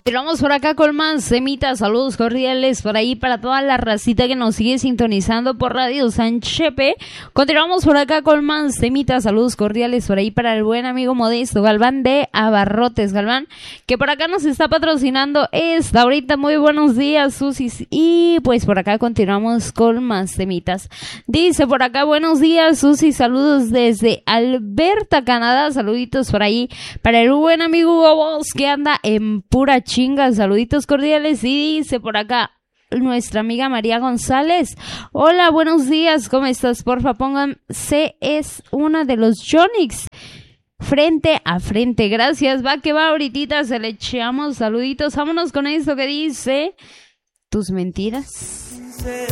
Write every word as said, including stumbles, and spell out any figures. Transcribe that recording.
Continuamos por acá con más semitas, saludos cordiales por ahí para toda la racita que nos sigue sintonizando por Radio San Chepe. Continuamos por acá con más semitas, saludos cordiales por ahí para el buen amigo Modesto Galván de Abarrotes Galván, que por acá nos está patrocinando esta ahorita. Muy buenos días, Susi. Y pues por acá continuamos con más semitas. Dice por acá, buenos días, Susi, saludos desde Alberta, Canadá. Saluditos por ahí para el buen amigo Hugo Boss que anda en pura chinga, saluditos cordiales. Y dice por acá nuestra amiga María González, hola, buenos días, ¿cómo estás? Porfa, pónganse, es una de los Jonix frente a frente, gracias, va que va, ahorita se le echamos saluditos. Vámonos con esto que dice tus mentiras.